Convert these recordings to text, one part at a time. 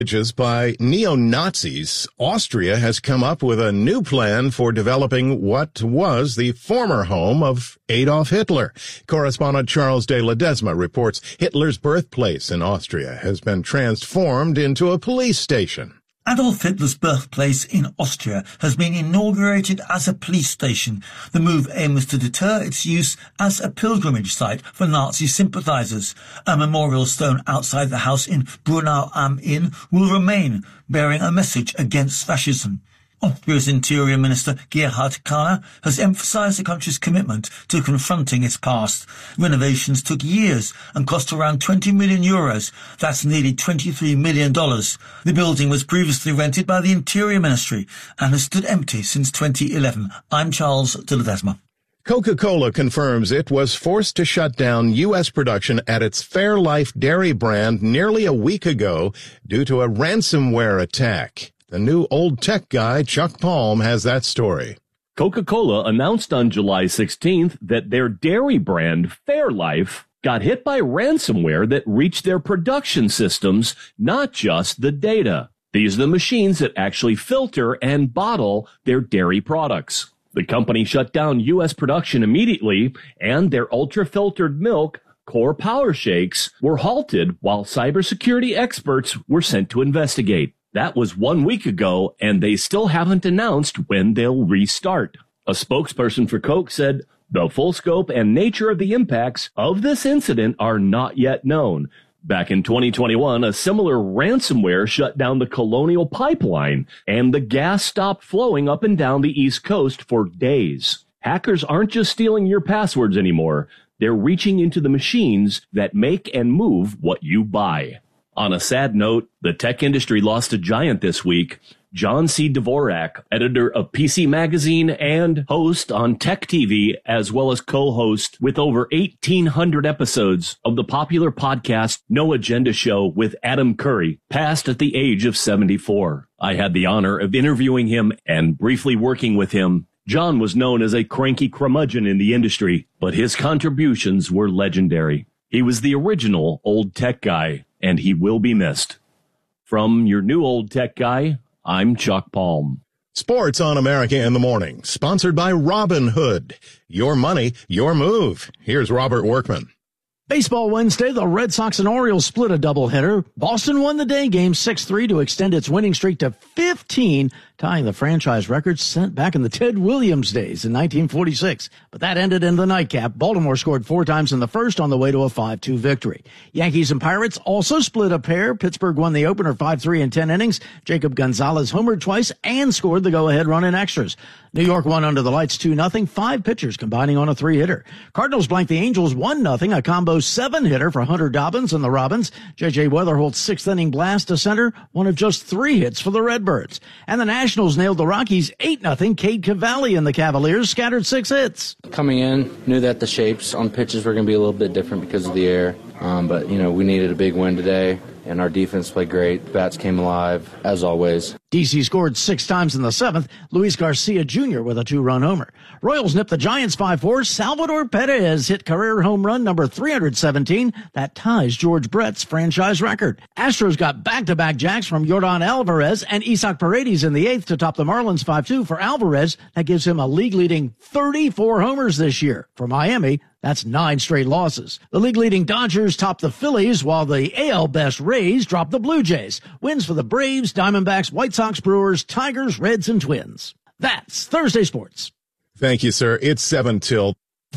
By neo-Nazis, Austria has come up with a new plan for developing what was the former home of Adolf Hitler. Correspondent Charles de Ledesma reports Hitler's birthplace in Austria has been transformed into a police station. Adolf Hitler's birthplace in Austria has been inaugurated as a police station. The move aims to deter its use as a pilgrimage site for Nazi sympathizers. A memorial stone outside the house in Brunau am Inn will remain, bearing a message against fascism. Austria's Interior Minister Gerhard Kahner has emphasized the country's commitment to confronting its past. Renovations took years and cost around 20 million euros. That's nearly $23 million. The building was previously rented by the Interior Ministry and has stood empty since 2011. I'm Charles de Ledesma. Coca-Cola confirms it was forced to shut down U.S. production at its Fairlife dairy brand nearly a week ago due to a ransomware attack. The new old tech guy, Chuck Palm, has that story. Coca-Cola announced on July 16th that their dairy brand, Fairlife, got hit by ransomware that reached their production systems, not just the data. These are the machines that actually filter and bottle their dairy products. The company shut down U.S. production immediately, and their ultra-filtered milk, Core Power Shakes, were halted while cybersecurity experts were sent to investigate. That was 1 week ago, and they still haven't announced when they'll restart. A spokesperson for Coke said, the full scope and nature of the impacts of this incident are not yet known. Back in 2021, a similar ransomware shut down the Colonial Pipeline, and the gas stopped flowing up and down the East Coast for days. Hackers aren't just stealing your passwords anymore. They're reaching into the machines that make and move what you buy. On a sad note, the tech industry lost a giant this week. John C. Dvorak, editor of PC Magazine and host on Tech TV, as well as co-host with over 1,800 episodes of the popular podcast No Agenda Show with Adam Curry, passed at the age of 74. I had the honor of interviewing him and briefly working with him. John was known as a cranky curmudgeon in the industry, but his contributions were legendary. He was the original old tech guy, and he will be missed. From your new old tech guy, I'm Chuck Palm. Sports on America in the Morning, sponsored by Robinhood. Your money, your move. Here's Robert Workman. Baseball Wednesday, the Red Sox and Orioles split a doubleheader. Boston won the day game 6-3 to extend its winning streak to 15, tying the franchise record set back in the Ted Williams days in 1946. But that ended in the nightcap. Baltimore scored 4 times in the first on the way to a 5-2 victory. Yankees and Pirates also split a pair. Pittsburgh won the opener 5-3 in 10 innings. Jacob Gonzalez homered twice and scored the go-ahead run in extras. New York won under the lights 2-0, 5 pitchers combining on a 3-hitter. Cardinals blanked the Angels 1-0, a combo 7-hitter for Hunter Dobbins and the Robins. J.J. Weatherholt's 6th-inning blast to center, one of just 3 hits for the Redbirds. And the Nationals nailed the Rockies 8-0. Cade Cavalli and the Cavaliers scattered 6 hits. Coming in, knew that the shapes on pitches were going to be a little bit different because of the air. But, we needed a big win today, and our defense played great. Bats came alive, as always. DC scored 6 times in the 7th. Luis Garcia Jr. with a 2-run homer. Royals nipped the Giants 5-4. Salvador Perez hit career home run number 317. That ties George Brett's franchise record. Astros got back-to-back jacks from Yordan Alvarez and Isaac Paredes in the 8th to top the Marlins 5-2 for Alvarez. That gives him a league-leading 34 homers this year. For Miami, that's 9 straight losses. The league-leading Dodgers topped the Phillies, while the AL best Rays dropped the Blue Jays. Wins for the Braves, Diamondbacks, White Sox, Brewers, Tigers, Reds, and Twins. That's Thursday Sports. Thank you, sir. It's 7 till.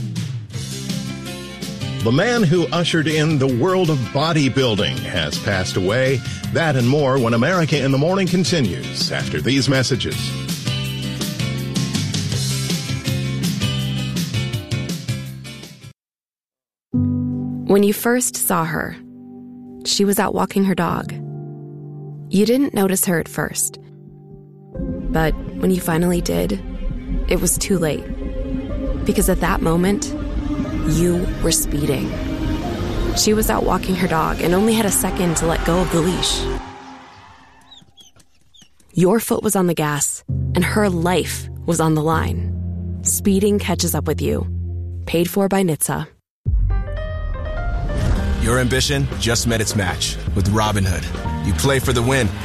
The man who ushered in the world of bodybuilding has passed away. That and more when America in the Morning continues after these messages. When you first saw her, she was out walking her dog. You didn't notice her at first. But when you finally did, it was too late. Because at that moment, you were speeding. She was out walking her dog and only had a second to let go of the leash. Your foot was on the gas, and her life was on the line. Speeding catches up with you. Paid for by NHTSA. Your ambition just met its match with Robinhood. You play for the win.